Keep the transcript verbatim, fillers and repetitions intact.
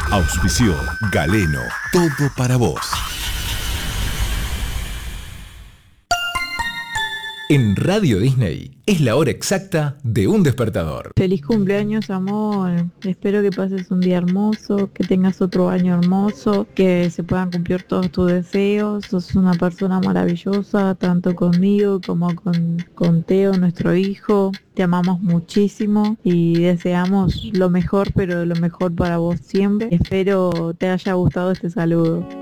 Auspició Galeno, todo para vos. En Radio Disney es la hora exacta de un despertador. Feliz cumpleaños, amor. Espero que pases un día hermoso, que tengas otro año hermoso, que se puedan cumplir todos tus deseos. Sos una persona maravillosa, tanto conmigo como con, con Teo, nuestro hijo. Te amamos muchísimo y deseamos lo mejor, pero lo mejor para vos siempre. Espero te haya gustado este saludo.